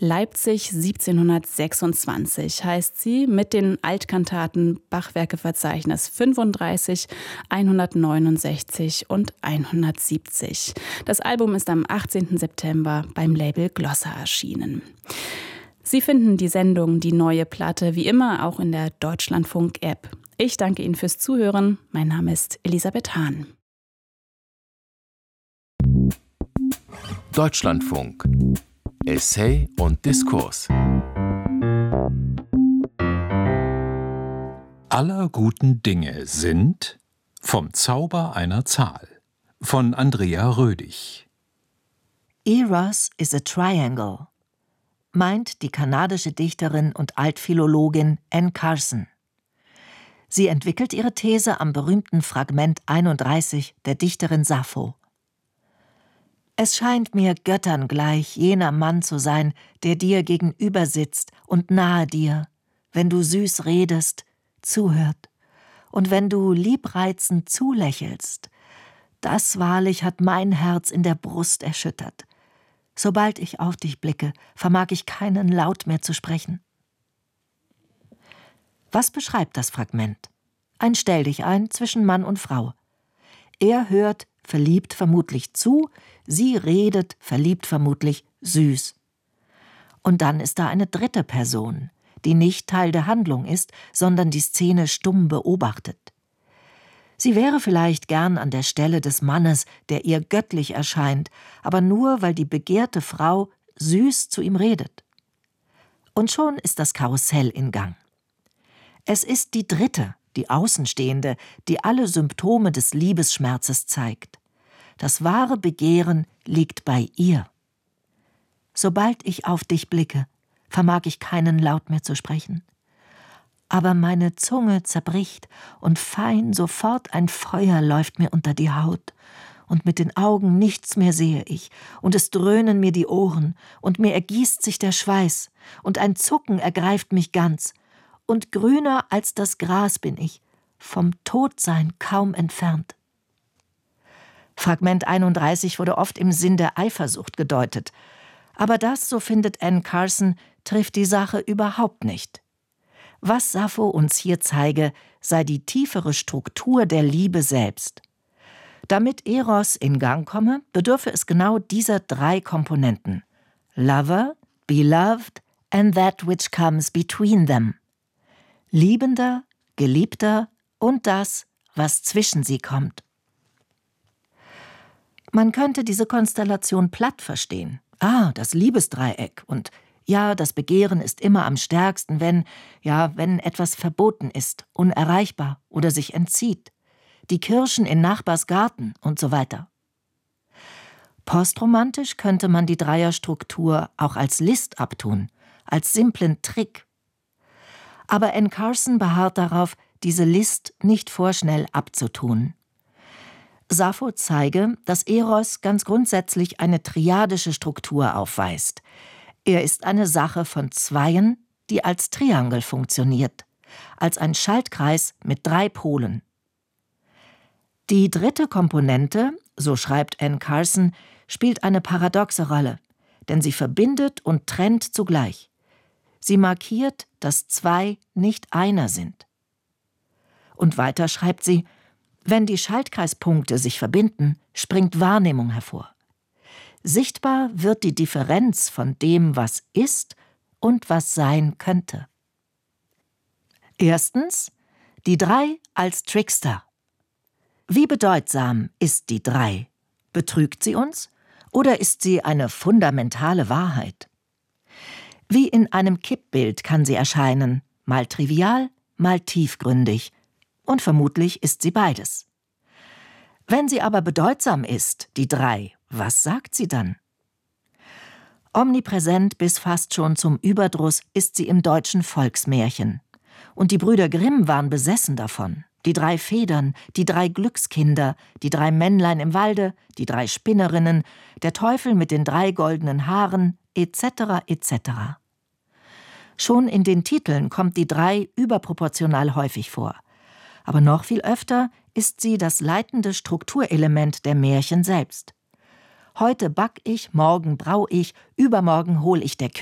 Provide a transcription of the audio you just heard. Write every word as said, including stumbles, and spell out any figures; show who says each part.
Speaker 1: Leipzig siebzehnhundertsechsundzwanzig heißt sie mit den Altkantaten Bachwerkeverzeichnis fünfunddreißig, hundertneunundsechzig und hundertsiebzig. Das Album ist am achtzehnten September beim Label Glossa erschienen. Sie finden die Sendung Die neue Platte wie immer auch in der Deutschlandfunk-App. Ich danke Ihnen fürs Zuhören. Mein Name ist Elisabeth Hahn.
Speaker 2: Deutschlandfunk. Essay und Diskurs.
Speaker 3: Aller guten Dinge sind vom Zauber einer Zahl von Andrea Rödig.
Speaker 4: Eros is a triangle, meint die kanadische Dichterin und Altphilologin Anne Carson. Sie entwickelt ihre These am berühmten Fragment einunddreißig der Dichterin Sappho. Es scheint mir Göttern gleich jener Mann zu sein, der dir gegenüber sitzt und nahe dir, wenn du süß redest, zuhört, und wenn du liebreizend zulächelst. Das wahrlich hat mein Herz in der Brust erschüttert. Sobald ich auf dich blicke, vermag ich keinen Laut mehr zu sprechen. Was beschreibt das Fragment? Ein Stelldichein zwischen Mann und Frau. Er hört verliebt vermutlich zu, sie redet verliebt vermutlich süß. Und dann ist da eine dritte Person, die nicht Teil der Handlung ist, sondern die Szene stumm beobachtet. Sie wäre vielleicht gern an der Stelle des Mannes, der ihr göttlich erscheint, aber nur, weil die begehrte Frau süß zu ihm redet. Und schon ist das Karussell in Gang. Es ist die Dritte, die Außenstehende, die alle Symptome des Liebesschmerzes zeigt. Das wahre Begehren liegt bei ihr. Sobald ich auf dich blicke, vermag ich keinen Laut mehr zu sprechen. Aber meine Zunge zerbricht und fein sofort ein Feuer läuft mir unter die Haut. Und mit den Augen nichts mehr sehe ich, und es dröhnen mir die Ohren, und mir ergießt sich der Schweiß, und ein Zucken ergreift mich ganz, und grüner als das Gras bin ich, vom Todsein kaum entfernt. Fragment einunddreißig wurde oft im Sinn der Eifersucht gedeutet. Aber das, so findet Anne Carson, trifft die Sache überhaupt nicht. Was Sappho uns hier zeige, sei die tiefere Struktur der Liebe selbst. Damit Eros in Gang komme, bedürfe es genau dieser drei Komponenten: Lover, Beloved and that which comes between them. Liebender, Geliebter und das, was zwischen sie kommt. Man könnte diese Konstellation platt verstehen. Ah, das Liebesdreieck und ja, das Begehren ist immer am stärksten, wenn, ja, wenn etwas verboten ist, unerreichbar oder sich entzieht. Die Kirschen in Nachbars Garten und so weiter. Postromantisch könnte man die Dreierstruktur auch als List abtun, als simplen Trick. Aber Anne Carson beharrt darauf, diese List nicht vorschnell abzutun. Sappho zeige, dass Eros ganz grundsätzlich eine triadische Struktur aufweist. Er ist eine Sache von Zweien, die als Triangel funktioniert, als ein Schaltkreis mit drei Polen. Die dritte Komponente, so schreibt Anne Carson, spielt eine paradoxe Rolle, denn sie verbindet und trennt zugleich. Sie markiert, dass zwei nicht einer sind. Und weiter schreibt sie, wenn die Schaltkreispunkte sich verbinden, springt Wahrnehmung hervor. Sichtbar wird die Differenz von dem, was ist und was sein könnte. Erstens, die Drei als Trickster. Wie bedeutsam ist die Drei? Betrügt sie uns oder ist sie eine fundamentale Wahrheit? Wie in einem Kippbild kann sie erscheinen, mal trivial, mal tiefgründig. Und vermutlich ist sie beides. Wenn sie aber bedeutsam ist, die Drei, was sagt sie dann? Omnipräsent bis fast schon zum Überdruss ist sie im deutschen Volksmärchen. Und die Brüder Grimm waren besessen davon. Die drei Federn, die drei Glückskinder, die drei Männlein im Walde, die drei Spinnerinnen, der Teufel mit den drei goldenen Haaren, et cetera et cetera. Schon in den Titeln kommt die Drei überproportional häufig vor. Aber noch viel öfter ist sie das leitende Strukturelement der Märchen selbst. Heute back ich, morgen brau ich, übermorgen hol ich der